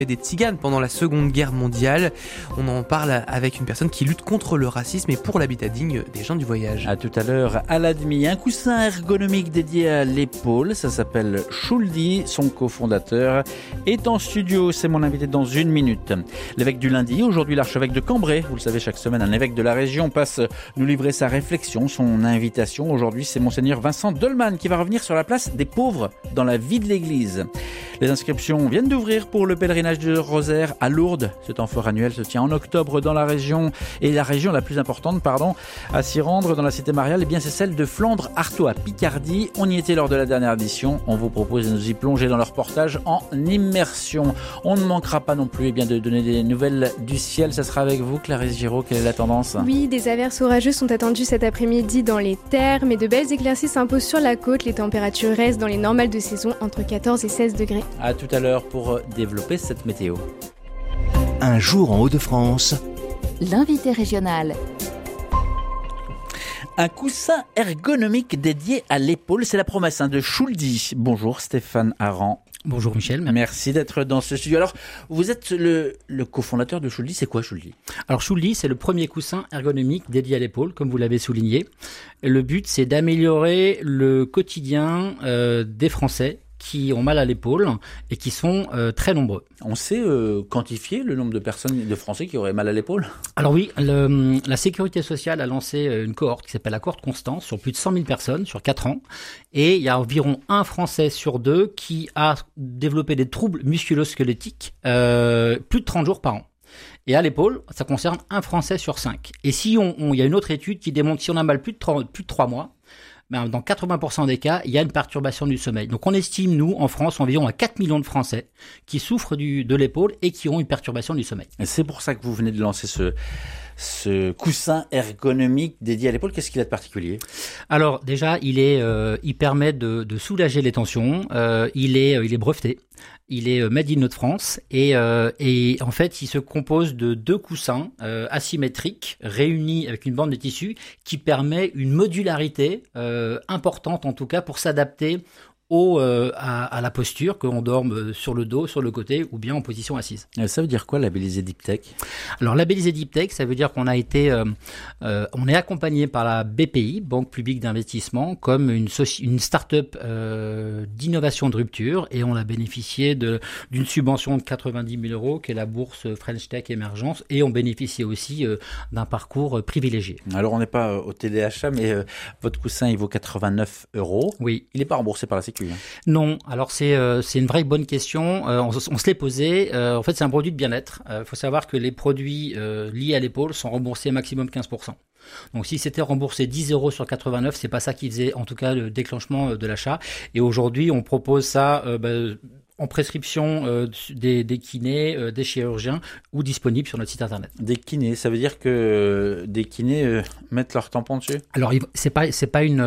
des tziganes pendant la Seconde Guerre mondiale. On en parle avec une personne qui lutte contre le racisme et pour l'habitat digne des gens du voyage. À tout à l'heure, à l'ADMI, un coussin ergonomique dédié à l'épaule, ça s'appelle Schuldi, son cofondateur est en studio, c'est mon invité dans une minute. L'évêque du Lundi, aujourd'hui l'archevêque de Cambrai, vous le savez, chaque semaine un évêque de la région passe nous livrer sa réflexion, son invitation. Aujourd'hui c'est monseigneur Vincent Dolman qui va revenir sur la place des pauvres dans la vie de l'église. Les inscriptions viennent d'ouvrir pour le pèlerinage de Rosaire à Lourdes. Ce temps fort annuel se tient en octobre dans la région, et la région la plus importante, à s'y rendre dans la cité mariale, c'est celle de Flandre, Artois, Picardie. On y était lors de la dernière édition. On vous propose de nous y plonger dans leur reportage en immersion. On ne manquera pas non plus de donner des nouvelles du ciel. Ça sera avec vous, Clarisse Giraud. Quelle est la tendance ? Oui, des averses orageuses sont attendues cet après-midi dans les terres, mais de belles éclaircies s'imposent sur la côte. Les températures restent dans les normales de saison, entre 14 et 16 degrés. À tout à l'heure pour développer cette météo. Un jour en Hauts-de-France. L'invité régional. Un coussin ergonomique dédié à l'épaule, c'est la promesse de Schuldi. Bonjour Stéphane Aran. Bonjour Michel. Merci d'être dans ce studio. Alors, vous êtes le cofondateur de Schuldi. C'est quoi Schuldi ? Alors Schuldi, c'est le premier coussin ergonomique dédié à l'épaule, comme vous l'avez souligné. Le but, c'est d'améliorer le quotidien des Français qui ont mal à l'épaule et qui sont très nombreux. On sait quantifier le nombre de personnes, de Français qui auraient mal à l'épaule ? Alors oui, la Sécurité sociale a lancé une cohorte qui s'appelle la cohorte Constance sur plus de 100 000 personnes sur 4 ans. Et il y a environ un Français sur 2 qui a développé des troubles musculo-squelettiques plus de 30 jours par an. Et à l'épaule, ça concerne un Français sur 5. Et si il y a une autre étude qui démontre que si on a mal plus de 3 mois, dans 80% des cas, il y a une perturbation du sommeil. Donc on estime, nous, en France, environ à 4 millions de Français qui souffrent de l'épaule et qui ont une perturbation du sommeil. Et c'est pour ça que vous venez de lancer ce coussin ergonomique dédié à l'épaule. Qu'est-ce qu'il a de particulier ? Alors déjà, il permet de soulager les tensions. Il est breveté. Il est made in Hauts-de-France et en fait, il se compose de 2 coussins asymétriques réunis avec une bande de tissu qui permet une modularité importante en tout cas pour s'adapter à la posture, qu'on dorme sur le dos, sur le côté ou bien en position assise. Ça veut dire quoi labellisé Deep Tech ? Alors labellisé Deep Tech, ça veut dire qu'on a été, on est accompagné par la BPI, Banque Publique d'Investissement, comme une start-up d'innovation de rupture, et on a bénéficié d'une subvention de 90 000 euros qui est la bourse French Tech Émergence, et on bénéficie aussi d'un parcours privilégié. Alors on n'est pas au TDHA, mais votre coussin il vaut 89 €. Oui. Il n'est pas remboursé par la Sécu. Non, alors c'est une vraie bonne question. On se l'est posé. En fait, c'est un produit de bien-être. Faut savoir que les produits liés à l'épaule sont remboursés maximum 15%. Donc si c'était remboursé 10 € sur 89, c'est pas ça qui faisait en tout cas le déclenchement de l'achat. Et aujourd'hui, on propose ça en prescription des kinés, des chirurgiens ou disponible sur notre site internet. Des kinés, ça veut dire que des kinés mettent leur tampon dessus ? Alors c'est pas une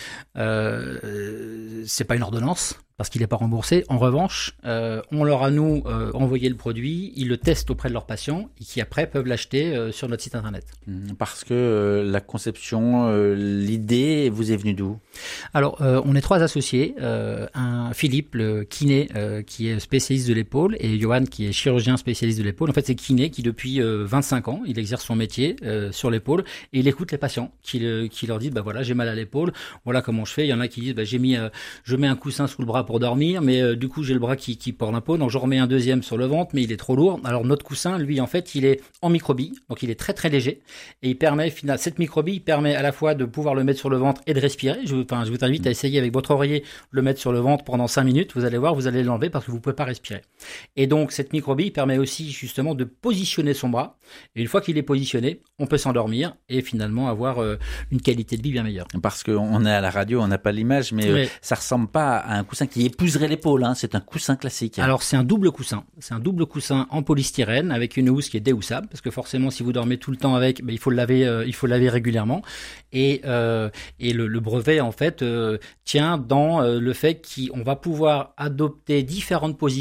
ordonnance, parce qu'il n'est pas remboursé. En revanche, on leur a envoyé le produit, ils le testent auprès de leurs patients et qui après peuvent l'acheter sur notre site internet. Parce que la conception, l'idée vous est venue d'où ? Alors, on est 3 associés. Philippe, le kiné, qui est spécialiste de l'épaule, et Johan, qui est chirurgien spécialiste de l'épaule. En fait, c'est kiné qui, depuis 25 ans, il exerce son métier sur l'épaule et il écoute les patients qui leur disent, voilà, j'ai mal à l'épaule, voilà comment je fais. Il y en a qui disent, je mets un coussin sous le bras pour dormir, mais du coup, j'ai le bras qui porte un peu, donc je remets un deuxième sur le ventre, mais il est trop lourd. Alors, notre coussin, lui, en fait, il est en microbille, donc il est très, très léger et il permet, cette microbille permet à la fois de pouvoir le mettre sur le ventre et de respirer. Je vous invite à essayer avec votre oreiller de le mettre sur le ventre pendant 5 minutes. Vous allez voir, vous allez l'enlever parce que vous ne pouvez pas respirer. Et donc, cette microbille permet aussi justement de positionner son bras. Et une fois qu'il est positionné, on peut s'endormir et finalement avoir une qualité de vie bien meilleure. Parce qu'on est à la radio, on n'a pas l'image, mais ça ressemble pas à un coussin qui épouserait l'épaule. C'est un coussin classique. Alors, c'est un double coussin. C'est un double coussin en polystyrène avec une housse qui est déhoussable parce que forcément, si vous dormez tout le temps avec, il faut le laver régulièrement. Et le brevet, en fait, tient dans le fait qu'on va pouvoir adopter différentes positions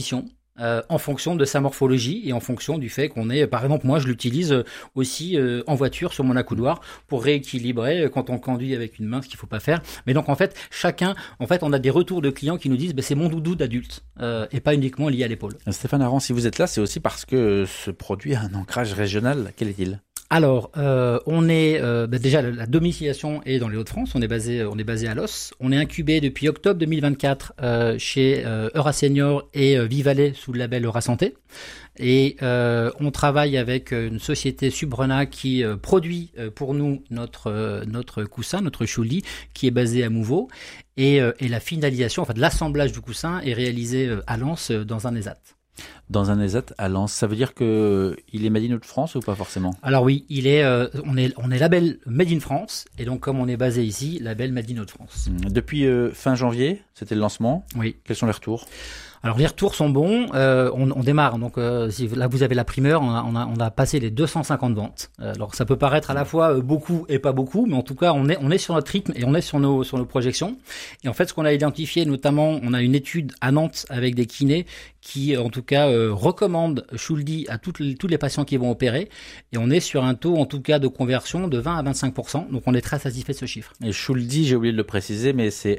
en fonction de sa morphologie et en fonction du fait qu'on est, par exemple, moi je l'utilise aussi en voiture sur mon accoudoir pour rééquilibrer quand on conduit avec une main, ce qu'il faut pas faire. Mais donc en fait, on a des retours de clients qui nous disent c'est mon doudou d'adulte et pas uniquement lié à l'épaule. Stéphane Aran, si vous êtes là, c'est aussi parce que ce produit a un ancrage régional. Quel est-il ? Alors, on est déjà la domiciliation est dans les Hauts-de-France. On est basé à Los. On est incubé depuis octobre 2024 chez Eura Senior et Vivalet sous le label Eura Santé. Et on travaille avec une société Subrena qui produit pour nous notre coussin, notre Schuldi, qui est basé à Mouveau. Et la finalisation, de l'assemblage du coussin est réalisé à Lens dans un ESAT. Dans un ESAT à Lens, ça veut dire que il est Made in France ou pas forcément ? Alors oui, on est label Made in France et donc comme on est basé ici, label Made in France. Depuis fin janvier, c'était le lancement. Oui. Quels sont les retours ? Alors les retours sont bons, on démarre, donc là vous avez la primeur, on a passé les 250 ventes. Alors ça peut paraître à la fois beaucoup et pas beaucoup, mais en tout cas on est sur notre rythme et on est sur nos projections. Et en fait ce qu'on a identifié, notamment on a une étude à Nantes avec des kinés qui en tout cas recommandent Schuldi à tous les patients qui vont opérer, et on est sur un taux en tout cas de conversion de 20 à 25%, donc on est très satisfait de ce chiffre. Et Schuldi, j'ai oublié de le préciser, mais c'est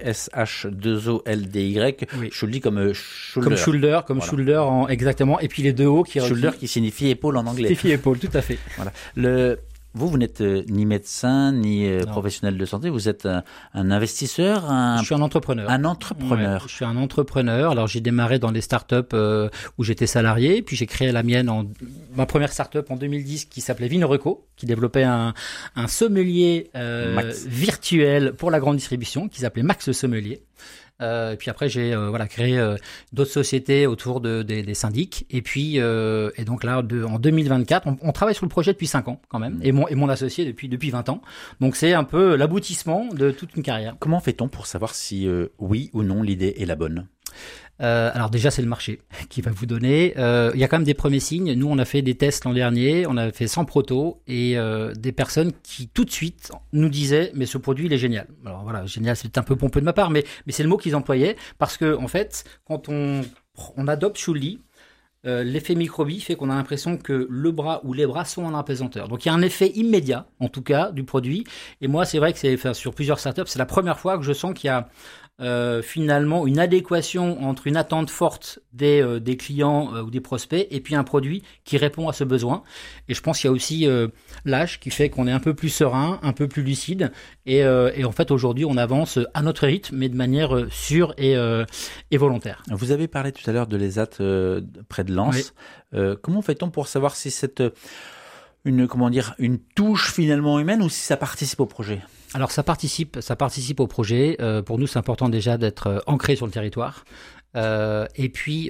SH2OLDY, oui. Schuldi comme shoulder, voilà. Shoulder exactement, et puis les deux O shoulder qui signifie épaule en anglais. Signifie épaule, tout à fait. Voilà. Vous n'êtes ni médecin, ni professionnel de santé, vous êtes un investisseur, Je suis un entrepreneur. Un entrepreneur. Ouais, je suis un entrepreneur. Alors j'ai démarré dans des startups où j'étais salarié, puis j'ai créé la mienne, ma première startup en 2010 qui s'appelait Vinereco, qui développait un sommelier virtuel pour la grande distribution, qui s'appelait Max Sommelier. Et puis après j'ai créé d'autres sociétés autour des syndics, et puis et donc là en 2024 on travaille sur le projet depuis 5 ans quand même, et mon associé depuis 20 ans, donc c'est un peu l'aboutissement de toute une carrière. Comment fait-on pour savoir si oui ou non l'idée est la bonne ? Alors déjà c'est le marché qui va vous donner, il y a quand même des premiers signes. Nous on a fait des tests l'an dernier, on a fait 100 protos, et des personnes qui tout de suite nous disaient mais ce produit il est génial. Alors voilà, génial c'est un peu pompeux de ma part, mais c'est le mot qu'ils employaient, parce que en fait quand on adopte Schuldi, l'effet microbie fait qu'on a l'impression que le bras ou les bras sont en apesanteur. Donc il y a un effet immédiat, en tout cas, du produit. Et moi, c'est vrai que sur plusieurs startups, c'est la première fois que je sens qu'il y a finalement une adéquation entre une attente forte des clients ou des prospects et puis un produit qui répond à ce besoin. Et je pense qu'il y a aussi l'âge qui fait qu'on est un peu plus serein, un peu plus lucide, et en fait aujourd'hui on avance à notre rythme mais de manière sûre et volontaire. Vous avez parlé tout à l'heure de l'ESAT près de Lens. Oui. Comment fait-on pour savoir si c'est une touche finalement humaine ou si ça participe au projet ? Alors ça participe au projet. Pour nous, c'est important déjà d'être ancré sur le territoire. Et puis,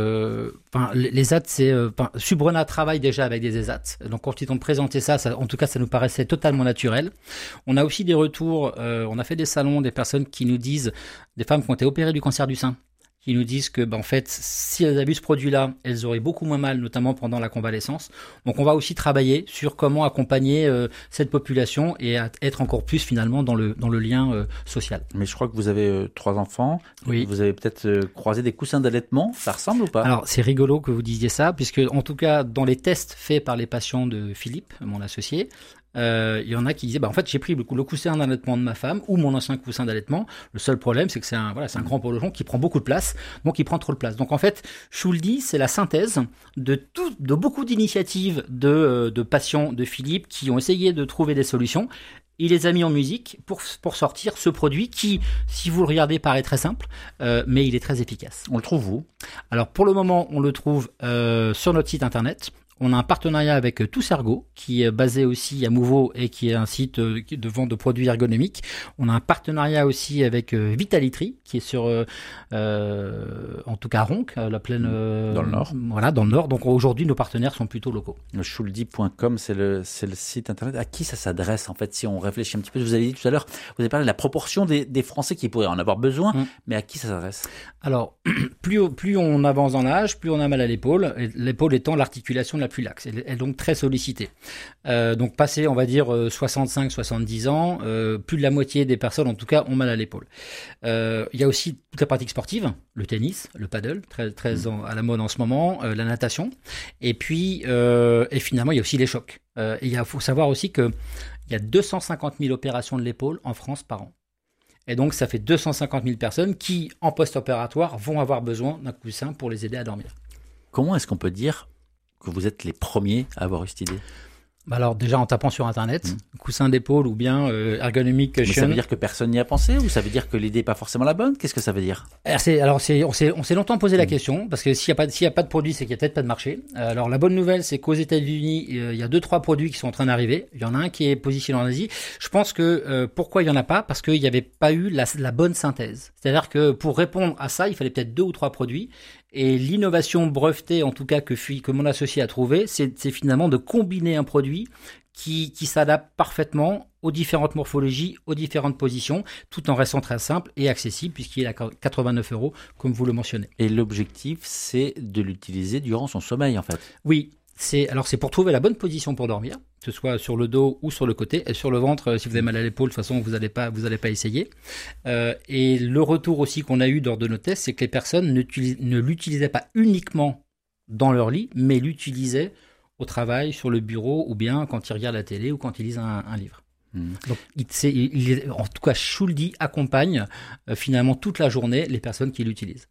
les ESAT, Subrena travaille déjà avec des ESAT. Donc quand ils ont présenté ça, en tout cas, ça nous paraissait totalement naturel. On a aussi des retours. On a fait des salons, des personnes qui nous disent, des femmes qui ont été opérées du cancer du sein, qui nous disent que, en fait, si elles avaient eu ce produit-là, elles auraient beaucoup moins mal, notamment pendant la convalescence. Donc, on va aussi travailler sur comment accompagner cette population et être encore plus, finalement, dans le lien social. Mais je crois que vous avez 3 enfants. Oui. Vous avez peut-être croisé des coussins d'allaitement. Ça ressemble ou pas ? Alors, c'est rigolo que vous disiez ça, puisque, en tout cas, dans les tests faits par les patients de Philippe, mon associé, il y en a qui disaient en fait j'ai pris le coussin d'allaitement de ma femme ou mon ancien coussin d'allaitement, le seul problème c'est que c'est un grand polochon qui prend beaucoup de place, donc il prend trop de place. Donc en fait Schuldi c'est la synthèse de beaucoup d'initiatives de patients de Philippe qui ont essayé de trouver des solutions. Il les a mis en musique pour sortir ce produit qui, si vous le regardez, paraît très simple, mais il est très efficace. On le trouve où ? Alors pour le moment on le trouve sur notre site internet. On a un partenariat avec Toussergo, qui est basé aussi à Mouveau et qui est un site de vente de produits ergonomiques. On a un partenariat aussi avec Vitalitri, qui est sur, en tout cas, Ronc, la plaine... dans le Nord. Voilà, dans le Nord. Donc aujourd'hui, nos partenaires sont plutôt locaux. Schuldi.com, c'est le site internet. À qui ça s'adresse, en fait, si on réfléchit un petit peu ? Vous avez dit tout à l'heure, vous avez parlé de la proportion des Français qui pourraient en avoir besoin, mais à qui ça s'adresse ? Alors, plus on avance dans l'âge, plus on a mal à l'épaule. Et l'épaule étant l'articulation de la plus laxe, elle est donc très sollicitée. Donc passé, on va dire 65-70 ans, plus de la moitié des personnes, en tout cas, ont mal à l'épaule. Il y a aussi toute la pratique sportive, le tennis, le paddle, très à la mode en ce moment, la natation, et puis et finalement il y a aussi les chocs. Il faut savoir aussi que il y a 250 000 opérations de l'épaule en France par an. Et donc, ça fait 250 000 personnes qui, en post-opératoire, vont avoir besoin d'un coussin pour les aider à dormir. Comment est-ce qu'on peut dire que vous êtes les premiers à avoir eu cette idée ? Alors déjà en tapant sur internet, coussin d'épaule ou bien ergonomic cushion. Mais ça veut dire que personne n'y a pensé ou ça veut dire que l'idée n'est pas forcément la bonne ? Qu'est-ce que ça veut dire ? On s'est longtemps posé la question parce que s'il y a pas de produit, c'est qu'il y a peut-être pas de marché. Alors la bonne nouvelle, c'est qu'aux États-Unis, il y a 2-3 produits qui sont en train d'arriver. Il y en a un qui est positionné en Asie. Je pense que pourquoi il y en a pas ? Parce qu'il n'y avait pas eu la bonne synthèse. C'est-à-dire que pour répondre à ça, il fallait peut-être 2 ou 3 produits. Et l'innovation brevetée, en tout cas, que mon associé a trouvé, c'est finalement de combiner un produit qui s'adapte parfaitement aux différentes morphologies, aux différentes positions, tout en restant très simple et accessible, puisqu'il est à 89 €, comme vous le mentionnez. Et l'objectif, c'est de l'utiliser durant son sommeil, en fait. Oui. C'est pour trouver la bonne position pour dormir, que ce soit sur le dos ou sur le côté. Et sur le ventre, si vous avez mal à l'épaule, de toute façon, vous n'allez pas essayer. Et le retour aussi qu'on a eu lors de nos tests, c'est que les personnes ne l'utilisaient pas uniquement dans leur lit, mais l'utilisaient au travail, sur le bureau, ou bien quand ils regardent la télé ou quand ils lisent un livre. Donc, en tout cas, Schuldy accompagne finalement toute la journée les personnes qui l'utilisent.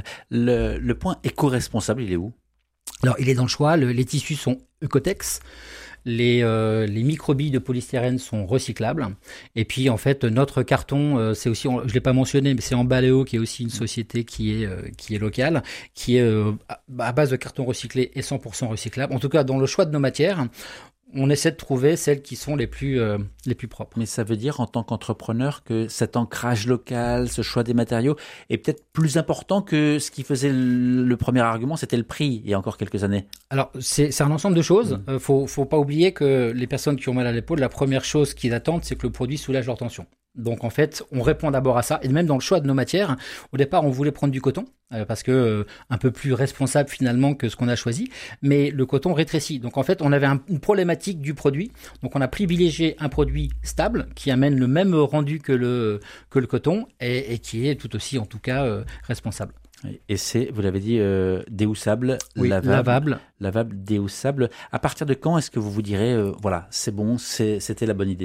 Le point éco-responsable, il est où ? Alors, il est dans le choix. Les tissus sont Eucotex. Les microbilles de polystyrène sont recyclables. Et puis, en fait, notre carton, c'est aussi, je l'ai pas mentionné, mais c'est Embaleo, qui est aussi une société qui est locale, qui est à base de carton recyclé et 100% recyclable. En tout cas, dans le choix de nos matières, on essaie de trouver celles qui sont les plus propres. Mais ça veut dire, en tant qu'entrepreneur, que cet ancrage local, ce choix des matériaux, est peut-être plus important que ce qui faisait le premier argument, c'était le prix, il y a encore quelques années. Alors, c'est un ensemble de choses. Faut pas oublier que les personnes qui ont mal à l'épaule, la première chose qu'ils attendent, c'est que le produit soulage leur tension. Donc en fait, on répond d'abord à ça. Et même dans le choix de nos matières, au départ, on voulait prendre du coton parce que un peu plus responsable finalement que ce qu'on a choisi. Mais le coton rétrécit. Donc en fait, on avait une problématique du produit. Donc on a privilégié un produit stable qui amène le même rendu que le coton et qui est tout aussi en tout cas responsable. Et c'est, vous l'avez dit, déhoussable, oui, lavable, déhoussable. À partir de quand est-ce que vous direz, voilà, c'est bon, c'était la bonne idée ?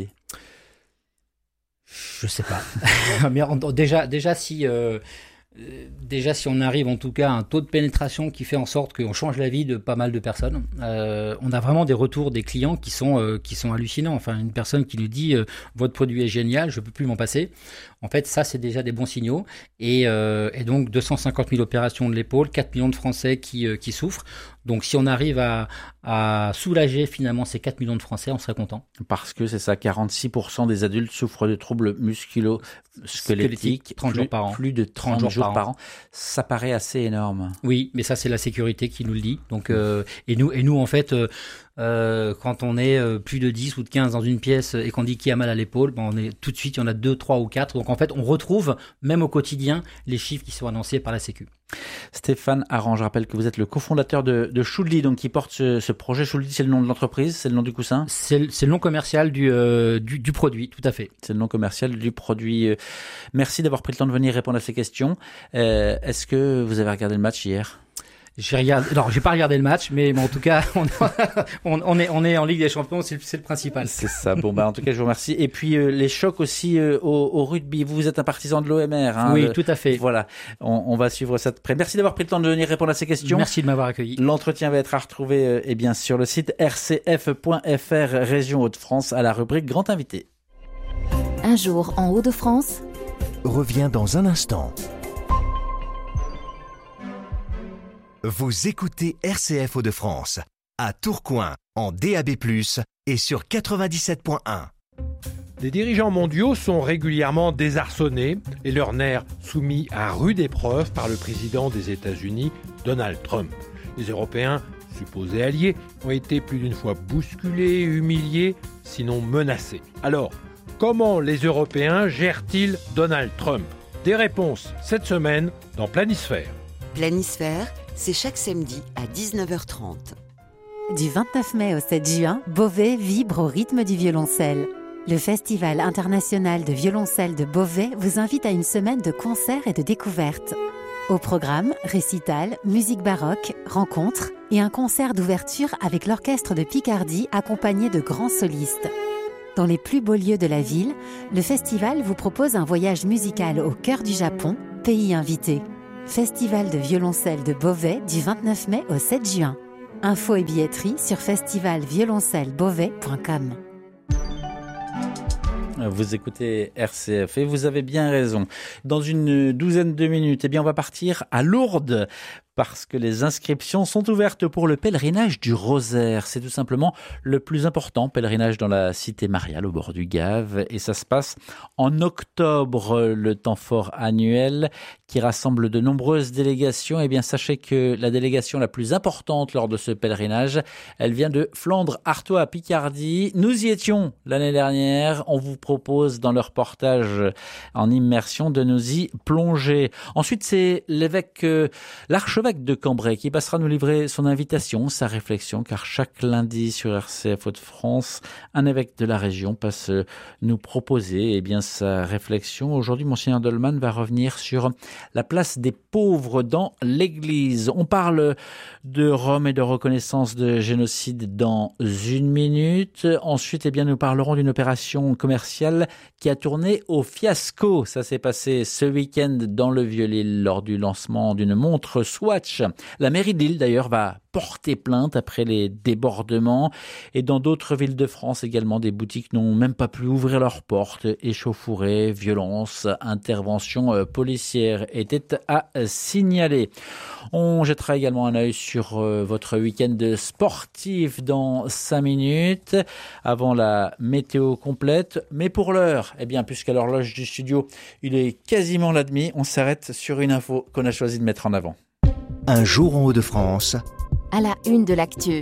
Je sais pas. Mais déjà si on arrive en tout cas à un taux de pénétration qui fait en sorte qu'on change la vie de pas mal de personnes, on a vraiment des retours des clients qui sont hallucinants. Enfin, une personne qui nous dit votre produit est génial, je peux plus m'en passer. En fait, ça c'est déjà des bons signaux. Et donc 250 000 opérations de l'épaule, 4 millions de Français qui souffrent. Donc si on arrive à soulager finalement ces 4 millions de Français, on serait content. Parce que c'est ça, 46% des adultes souffrent de troubles musculo-squelettiques, 30 jours par an. Plus de 30 jours par an. Ça paraît assez énorme. Oui, mais ça c'est la sécurité qui nous le dit. Donc et nous en fait quand on est plus de 10 ou de 15 dans une pièce et qu'on dit qui a mal à l'épaule, on est tout de suite, il y en a 2, 3 ou 4. Donc en fait, on retrouve même au quotidien les chiffres qui sont annoncés par la Sécu. Stéphane Aran, je rappelle que vous êtes le cofondateur de Schuldy, donc qui porte ce projet. Schuldy, c'est le nom de l'entreprise, c'est le nom du coussin ? C'est le nom commercial du produit, tout à fait. C'est le nom commercial du produit. Merci d'avoir pris le temps de venir répondre à ces questions. Est-ce que vous avez regardé le match hier ? J'ai pas regardé le match, mais en tout cas, on est en Ligue des Champions, c'est le principal. C'est ça. Bon, en tout cas, je vous remercie. Et puis, les chocs aussi au rugby. Vous êtes un partisan de l'OMR, hein. Oui, tout à fait. Voilà. On va suivre ça de près. Merci d'avoir pris le temps de venir répondre à ces questions. Merci de m'avoir accueilli. L'entretien va être à retrouver, sur le site rcf.fr, région Hauts-de-France, à la rubrique Grand Invité. Un jour en Hauts-de-France revient dans un instant. Vous écoutez RCF Hauts-de-France, à Tourcoing, en DAB+, et sur 97.1. Les dirigeants mondiaux sont régulièrement désarçonnés et leurs nerfs soumis à rude épreuve par le président des États-Unis, Donald Trump. Les Européens, supposés alliés, ont été plus d'une fois bousculés, humiliés, sinon menacés. Alors, comment les Européens gèrent-ils Donald Trump ? Des réponses cette semaine dans Planisphère. Planisphère, c'est chaque samedi à 19h30. Du 29 mai au 7 juin, Beauvais vibre au rythme du violoncelle. Le Festival international de violoncelle de Beauvais vous invite à une semaine de concerts et de découvertes. Au programme, récital, musique baroque, rencontres et un concert d'ouverture avec l'orchestre de Picardie accompagné de grands solistes. Dans les plus beaux lieux de la ville, le festival vous propose un voyage musical au cœur du Japon, pays invité. Festival de violoncelle de Beauvais du 29 mai au 7 juin. Infos et billetterie sur festivalvioloncellebeauvais.com. Vous écoutez RCF et vous avez bien raison. Dans une douzaine de minutes, on va partir à Lourdes parce que les inscriptions sont ouvertes pour le pèlerinage du Rosaire. C'est tout simplement le plus important pèlerinage dans la cité mariale au bord du Gave et ça se passe en octobre, le temps fort annuel qui rassemble de nombreuses délégations. Sachez que la délégation la plus importante lors de ce pèlerinage, elle vient de Flandre, Artois, Picardie. Nous y étions l'année dernière. On vous propose dans le reportage en immersion de nous y plonger. Ensuite, c'est l'archevêque de Cambrai qui passera nous livrer son invitation, sa réflexion, car chaque lundi sur RCF Hauts-de-France, un évêque de la région passe nous proposer sa réflexion. Aujourd'hui, Monseigneur Dolman va revenir sur la place des pauvres dans l'Église. On parle de Rome et de reconnaissance de génocide dans une minute. Ensuite, nous parlerons d'une opération commerciale qui a tourné au fiasco. Ça s'est passé ce week-end dans le Vieux-Lille lors du lancement d'une montre Swatch. La mairie de Lille, d'ailleurs, va porter plainte après les débordements. Et dans d'autres villes de France également, des boutiques n'ont même pas pu ouvrir leurs portes. Échauffourées, violences, interventions policières étaient à signaler. On jettera également un œil sur votre week-end sportif dans 5 minutes avant la météo complète. Mais pour l'heure, puisqu'à l'horloge du studio, il est quasiment la demi, on s'arrête sur une info qu'on a choisi de mettre en avant. Un jour en Hauts-de-France. À la une de l'actu.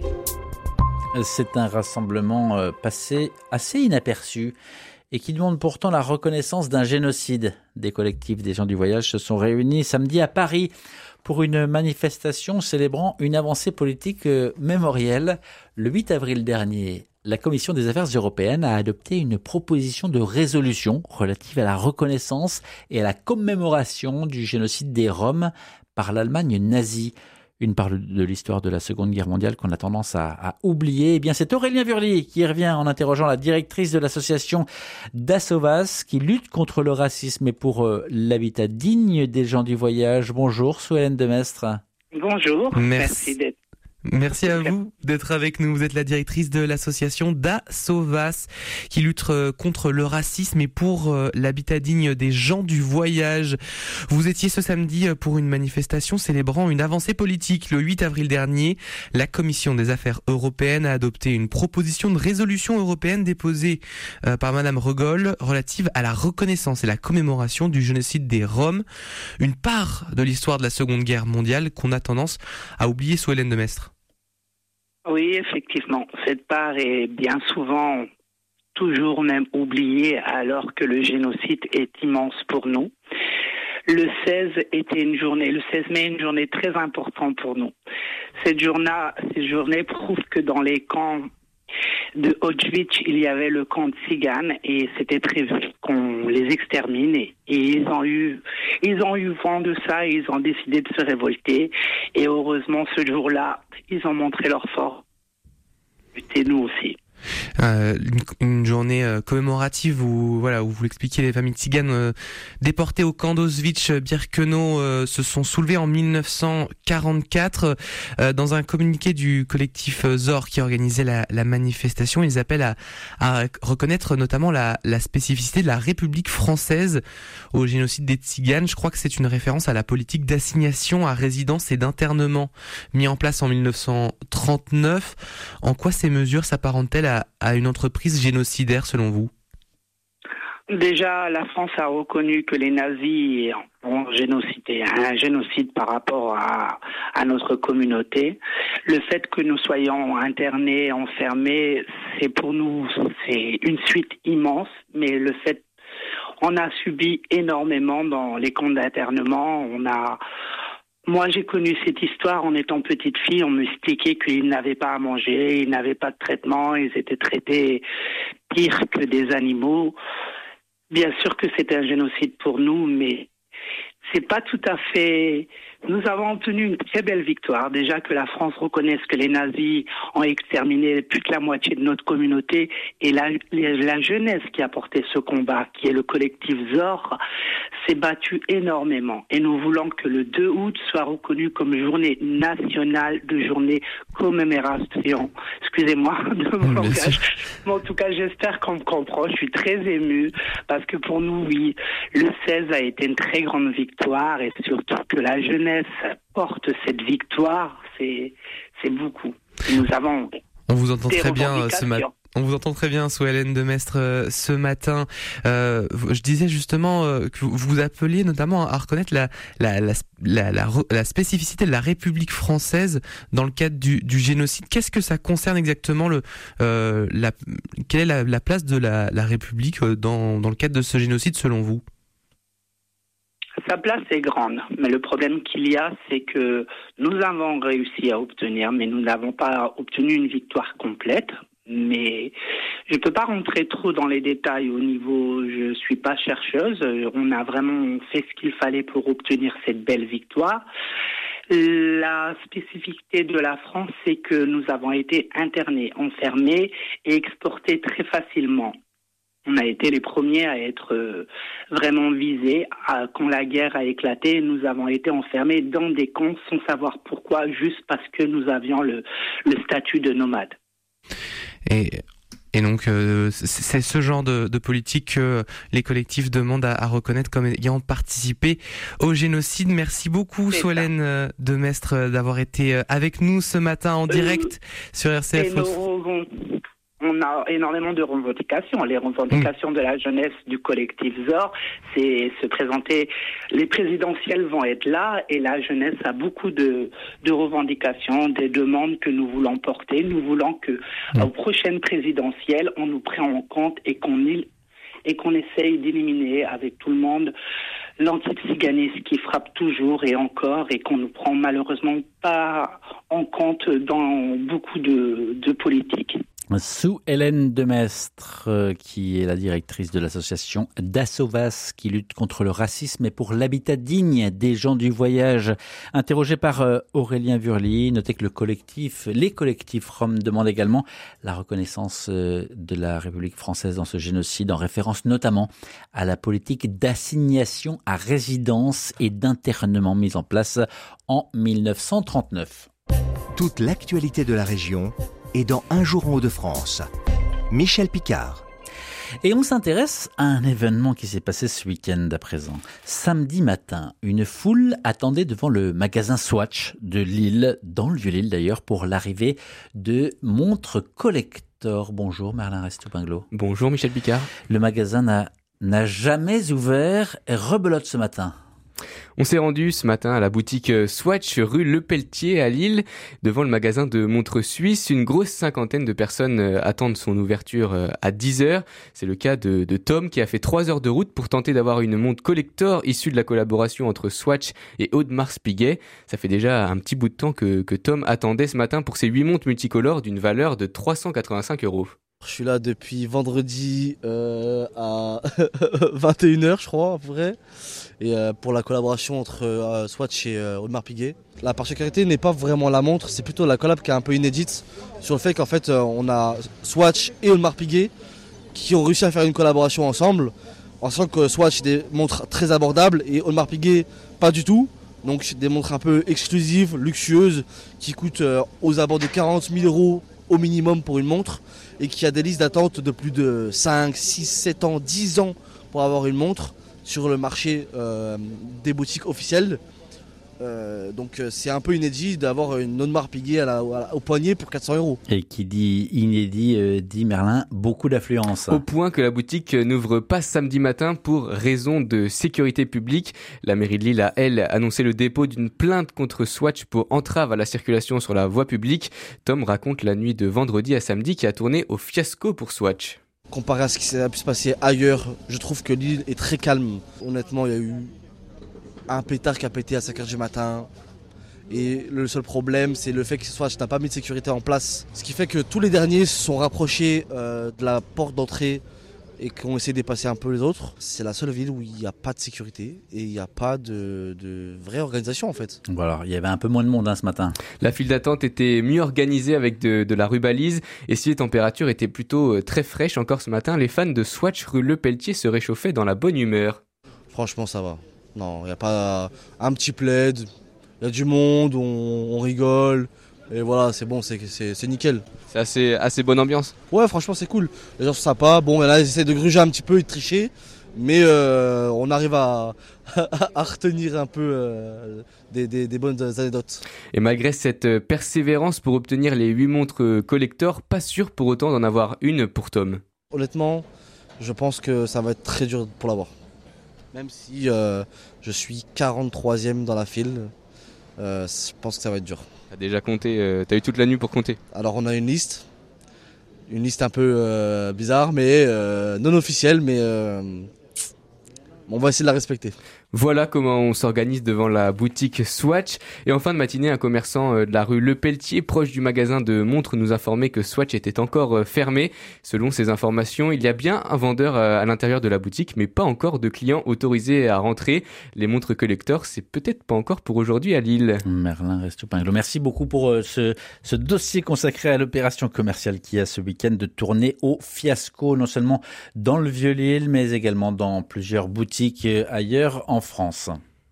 C'est un rassemblement passé assez inaperçu et qui demande pourtant la reconnaissance d'un génocide. Des collectifs des gens du voyage se sont réunis samedi à Paris pour une manifestation célébrant une avancée politique mémorielle. Le 8 avril dernier, la Commission des Affaires européennes a adopté une proposition de résolution relative à la reconnaissance et à la commémoration du génocide des Roms par l'Allemagne nazie. Une part de l'histoire de la Seconde Guerre mondiale qu'on a tendance à oublier. C'est Aurélien Vurly qui revient en interrogeant la directrice de l'association Dasovas qui lutte contre le racisme et pour l'habitat digne des gens du voyage. Bonjour, Sue-Hélène Demestre. Bonjour, merci d'être. Merci à vous d'être avec nous. Vous êtes la directrice de l'association Dasovas qui lutte contre le racisme et pour l'habitat digne des gens du voyage. Vous étiez ce samedi pour une manifestation célébrant une avancée politique. Le 8 avril dernier, la Commission des Affaires européennes a adopté une proposition de résolution européenne déposée par Madame Regol relative à la reconnaissance et la commémoration du génocide des Roms. Une part de l'histoire de la Seconde Guerre mondiale qu'on a tendance à oublier sous Hélène Demestre. Oui, effectivement. Cette part est bien souvent toujours même oubliée alors que le génocide est immense pour nous. Le 16 mai, une journée très importante pour nous. Cette journée prouve que dans les camps de Auschwitz, il y avait le camp de Tziganes et c'était prévu qu'on les extermine. Et ils ont eu vent de ça et ils ont décidé de se révolter. Et heureusement, ce jour-là, ils ont montré leur force. Et nous aussi. Une journée commémorative où vous l'expliquiez, les familles tziganes déportées au camp d'Auschwitz-Birkenau se sont soulevées en 1944. Dans un communiqué du collectif ZOR qui organisait la manifestation, ils appellent à reconnaître notamment la spécificité de la République française au génocide des tziganes. Je crois que c'est une référence à la politique d'assignation à résidence et d'internement mis en place en 1939. En quoi ces mesures s'apparentent-elles à une entreprise génocidaire selon vous ? Déjà, la France a reconnu que les nazis ont génocidé, un génocide par rapport à notre communauté. Le fait que nous soyons internés, enfermés, c'est pour nous, c'est une suite immense, mais le fait, on a subi énormément dans les camps d'internement, Moi, j'ai connu cette histoire en étant petite fille. On m'expliquait qu'ils n'avaient pas à manger, ils n'avaient pas de traitement, ils étaient traités pire que des animaux. Bien sûr que c'était un génocide pour nous, mais c'est pas tout à fait... Nous avons obtenu une très belle victoire. Déjà que la France reconnaisse que les nazis ont exterminé plus que la moitié de notre communauté, et la jeunesse qui a porté ce combat, qui est le collectif ZOR, s'est battue énormément. Et nous voulons que le 2 août soit reconnu comme journée nationale de journée commémoration. Excusez-moi de mon langage. Mais en tout cas, j'espère qu'on me comprend. Je suis très émue parce que pour nous, oui, le 16 a été une très grande victoire, et surtout que la jeunesse porte cette victoire, c'est beaucoup. Nous avons On vous entend très bien ce matin. On vous entend très bien, Sue-Hélène Demestre, ce matin. Je disais justement que vous appeliez notamment à reconnaître la spécificité de la République française dans le cadre du génocide. Qu'est-ce que ça concerne exactement quelle est la place de la République dans le cadre de ce génocide selon vous ? Sa place est grande, mais le problème qu'il y a, c'est que nous avons réussi à obtenir, mais nous n'avons pas obtenu une victoire complète. Mais je ne peux pas rentrer trop dans les détails au niveau, je suis pas chercheuse. On a vraiment fait ce qu'il fallait pour obtenir cette belle victoire. La spécificité de la France, c'est que nous avons été internés, enfermés et exportés très facilement. On a été les premiers à être vraiment visés. Quand la guerre a éclaté, nous avons été enfermés dans des camps sans savoir pourquoi, juste parce que nous avions le statut de nomade. Et donc, c'est ce genre de politique que les collectifs demandent à reconnaître comme ayant participé au génocide. Merci beaucoup, Sue-Hélène Demestre, d'avoir été avec nous ce matin en direct sur RCF. On a énormément de revendications. Les revendications de la jeunesse du collectif ZOR, c'est se présenter. Les présidentielles vont être là et la jeunesse a beaucoup de revendications, des demandes que nous voulons porter. Nous voulons que aux prochaines présidentielles, on nous prenne en compte et qu'on essaye d'éliminer avec tout le monde l'antiziganisme qui frappe toujours et encore et qu'on ne prend malheureusement pas en compte dans beaucoup de politiques. Sue-Hélène Demestre, qui est la directrice de l'association Dasovas, qui lutte contre le racisme et pour l'habitat digne des gens du voyage. Interrogée par Aurélien Vurly, notez que les collectifs roms demandent également la reconnaissance de la République française dans ce génocide, en référence notamment à la politique d'assignation à résidence et d'internement mise en place en 1939. Toute l'actualité de la région est dans Un jour en Hauts-de-France. Michel Picard. Et on s'intéresse à un événement qui s'est passé ce week-end à présent. Samedi matin, une foule attendait devant le magasin Swatch de Lille, dans le Vieux-Lille d'ailleurs, pour l'arrivée de montres collector. Bonjour Merlin Restou-Pinglo. Bonjour Michel Picard. Le magasin n'a jamais ouvert et rebelote ce matin. On s'est rendu ce matin à la boutique Swatch rue Le Pelletier à Lille, devant le magasin de montres suisses. Une grosse cinquantaine de personnes attendent son ouverture à 10h. C'est le cas de Tom qui a fait 3 heures de route pour tenter d'avoir une montre collector issue de la collaboration entre Swatch et Audemars Piguet. Ça fait déjà un petit bout de temps que Tom attendait ce matin pour ses 8 montres multicolores d'une valeur de 385 €. Je suis là depuis vendredi à 21h je crois à peu près, et pour la collaboration entre Swatch et Audemars Piguet. La particularité n'est pas vraiment la montre, c'est plutôt la collab qui est un peu inédite sur le fait qu'en fait on a Swatch et Audemars Piguet qui ont réussi à faire une collaboration ensemble, en sachant que Swatch des montres très abordables et Audemars Piguet pas du tout. Donc c'est des montres un peu exclusives, luxueuses, qui coûtent aux abords de 40 000 € au minimum pour une montre, et qui a des listes d'attente de plus de 5, 6, 7 ans, 10 ans pour avoir une montre sur le marché des boutiques officielles. Donc c'est un peu inédit d'avoir une Audemars Piguet au poignet pour 400 €. Et qui dit inédit, dit Merlin, beaucoup d'affluence. Au point que la boutique n'ouvre pas samedi matin pour raison de sécurité publique. La mairie de Lille a, elle, annoncé le dépôt d'une plainte contre Swatch pour entrave à la circulation sur la voie publique. Tom raconte la nuit de vendredi à samedi qui a tourné au fiasco pour Swatch. Comparé à ce qui s'est pu se passer ailleurs, je trouve que Lille est très calme. Honnêtement, il y a eu un pétard qui a pété à 5h du matin, Et le seul problème, c'est le fait que Swatch n'a pas mis de sécurité en place. Ce qui fait que tous les derniers se sont rapprochés de la porte d'entrée et qui ont essayé de dépasser un peu les autres. C'est la seule ville où il n'y a pas de sécurité et il n'y a pas de vraie organisation en fait. Voilà, il y avait un peu moins de monde ce matin. La file d'attente était mieux organisée avec de la rubalise et si les températures étaient plutôt très fraîches encore ce matin, les fans de Swatch rue Le Pelletier se réchauffaient dans la bonne humeur. Franchement ça va. Non, il n'y a pas un petit plaid, il y a du monde, on rigole. Et voilà, c'est bon, c'est nickel. C'est assez bonne ambiance. Ouais, franchement, c'est cool. Les gens sont sympas. Bon, là, ils essaient de gruger un petit peu et de tricher. Mais on arrive à retenir un peu des bonnes anecdotes. Et malgré cette persévérance pour obtenir les 8 montres collector, pas sûr pour autant d'en avoir une pour Tom. Honnêtement, je pense que ça va être très dur pour l'avoir. Même si je suis 43e dans la file, je pense que ça va être dur. T'as déjà compté, t'as eu toute la nuit pour compter. Alors on a une liste un peu bizarre, mais non officielle, mais on va essayer de la respecter. Voilà comment on s'organise devant la boutique Swatch. Et en fin de matinée, un commerçant de la rue Le Pelletier, proche du magasin de montres, nous informait que Swatch était encore fermé. Selon ces informations, il y a bien un vendeur à l'intérieur de la boutique, mais pas encore de clients autorisés à rentrer. Les montres collector, c'est peut-être pas encore pour aujourd'hui à Lille. Merlin Restopinglo, merci beaucoup pour ce dossier consacré à l'opération commerciale qui a ce week-end de tournée au fiasco, non seulement dans le Vieux-Lille, mais également dans plusieurs boutiques ailleurs en France.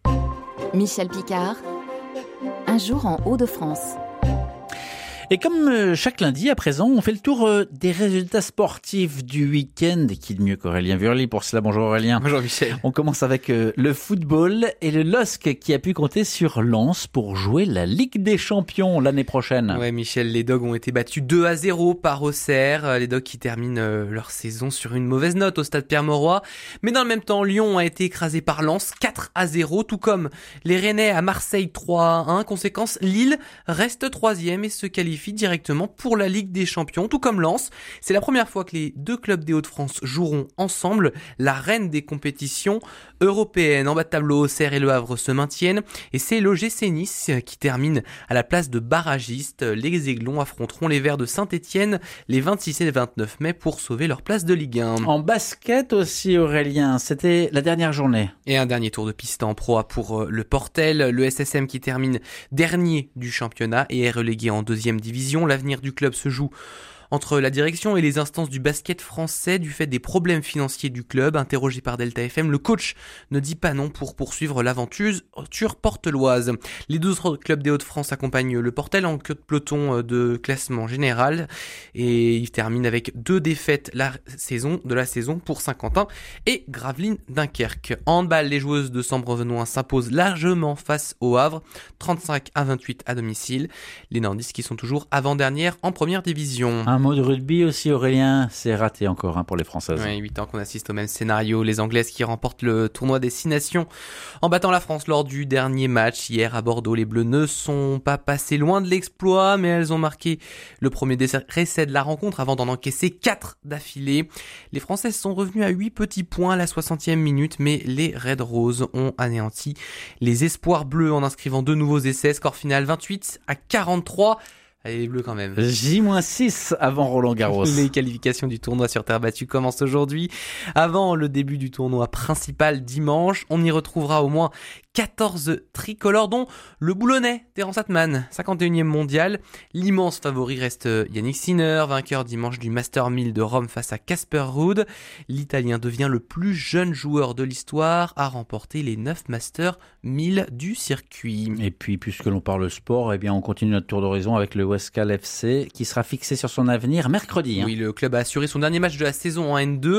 Michel Picard, un jour en Hauts-de-France. Et comme chaque lundi, à présent, on fait le tour des résultats sportifs du week-end. Et qui de mieux qu'Aurélien Vurly pour cela. Bonjour Aurélien. Bonjour Michel. On commence avec le football et le LOSC qui a pu compter sur Lens pour jouer la Ligue des Champions l'année prochaine. Ouais Michel, les Dogs ont été battus 2-0 par Auxerre. Les Dogs qui terminent leur saison sur une mauvaise note au stade Pierre-Mauroy. Mais dans le même temps, Lyon a été écrasé par Lens 4-0, tout comme les Rennais à Marseille 3-1. Conséquence, Lille reste 3e et se qualifie directement pour la Ligue des Champions, tout comme Lens. C'est la première fois que les deux clubs des Hauts-de-France joueront ensemble la reine des compétitions européennes. En bas de tableau, Auxerre et Le Havre se maintiennent et c'est l'OGC Nice qui termine à la place de barragiste. Les Aiglons affronteront les Verts de Saint-Étienne les 26 et 29 mai pour sauver leur place de Ligue 1. En basket aussi Aurélien, c'était la dernière journée. Et un dernier tour de piste en Pro A pour le Portel, le SSM qui termine dernier du championnat et est relégué en deuxième division. L'avenir du club se joue entre la direction et les instances du basket français du fait des problèmes financiers du club. Interrogé par Delta FM, le coach ne dit pas non pour poursuivre l'aventure porteloise. Les 12 autres clubs des Hauts-de-France accompagnent le Portel en queue de peloton de classement général et il termine avec 2 défaites la saison pour Saint-Quentin et Gravelines Dunkerque. En handball, les joueuses de Sambre-Venoin s'imposent largement face au Havre, 35-28 à domicile. Les nordistes qui sont toujours avant-dernières en première division. Un mot de rugby aussi Aurélien, c'est raté encore pour les Françaises. Oui, 8 ans qu'on assiste au même scénario, les Anglaises qui remportent le tournoi des 6 nations en battant la France lors du dernier match hier à Bordeaux. Les Bleus ne sont pas passés loin de l'exploit, mais elles ont marqué le premier essai de la rencontre avant d'en encaisser 4 d'affilée. Les Françaises sont revenues à 8 petits points à la 60e minute, mais les Red Roses ont anéanti les espoirs bleus en inscrivant 2 nouveaux essais. Score final 28-43. Allez, les Bleus quand même. J-6 avant Roland-Garros. Les qualifications du tournoi sur terre battue commencent aujourd'hui. Avant le début du tournoi principal dimanche, on y retrouvera au moins 14 tricolores, dont le Boulonnais, Terence Atman, 51e mondial. L'immense favori reste Yannick Sinner, vainqueur dimanche du Master 1000 de Rome face à Casper Ruud. L'Italien devient le plus jeune joueur de l'histoire à remporter les 9 Master 1000 du circuit. Et puis, puisque l'on parle sport, eh bien, on continue notre tour d'horizon avec le Westcal FC qui sera fixé sur son avenir mercredi. Oui, le club a assuré son dernier match de la saison en N2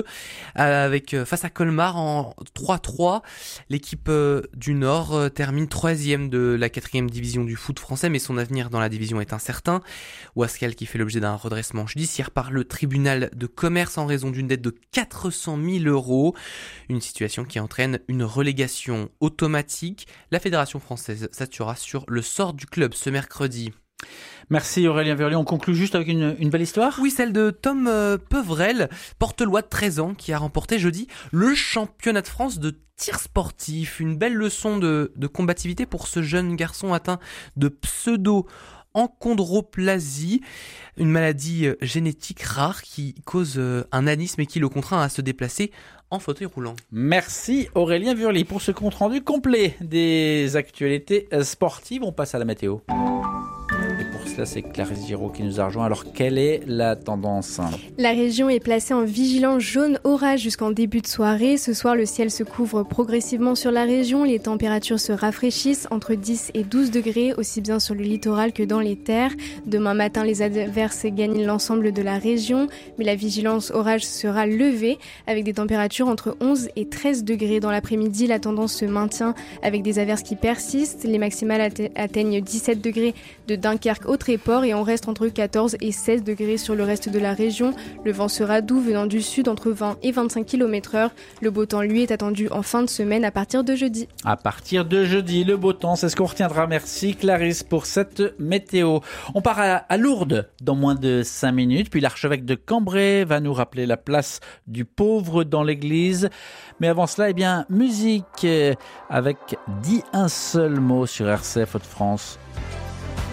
face à Colmar en 3-3. L'équipe du Nord termine 3e de la 4e division du foot français, mais son avenir dans la division est incertain. Wascal qui fait l'objet d'un redressement judiciaire par le tribunal de commerce en raison d'une dette de 400 000 €. Une situation qui entraîne une relégation automatique. La fédération française statuera sur le sort du club ce mercredi. Merci Aurélien Verlier. On conclut juste avec une belle histoire. Oui, celle de Tom Pevrel, porte-lois de 13 ans, qui a remporté jeudi le championnat de France de tir sportif. Une belle leçon de combativité pour ce jeune garçon atteint de pseudo-enchondroplasie, une maladie génétique rare qui cause un anisme et qui le contraint à se déplacer en fauteuil roulant. Merci Aurélien Verlier pour ce compte-rendu complet des actualités sportives. On passe à la météo. Et pour cela, c'est Clarisse Giraud qui nous a rejoint. Alors, quelle est la tendance ? La région est placée en vigilance jaune orage jusqu'en début de soirée. Ce soir, le ciel se couvre progressivement sur la région. Les températures se rafraîchissent entre 10 et 12 degrés, aussi bien sur le littoral que dans les terres. Demain matin, les averses gagnent l'ensemble de la région, mais la vigilance orage sera levée avec des températures entre 11 et 13 degrés. Dans l'après-midi, la tendance se maintient avec des averses qui persistent. Les maximales atteignent 17 degrés de Dunkerque au Tréport et on reste entre 14 et 16 degrés sur le reste de la région. Le vent sera doux venant du sud entre 20 et 25 km/h. Le beau temps, lui, est attendu en fin de semaine à partir de jeudi. À partir de jeudi, le beau temps, c'est ce qu'on retiendra. Merci Clarisse pour cette météo. On part à Lourdes dans moins de 5 minutes, puis l'archevêque de Cambrai va nous rappeler la place du pauvre dans l'église. Mais avant cela, musique avec Dis un seul mot sur RCF Hauts-de-France.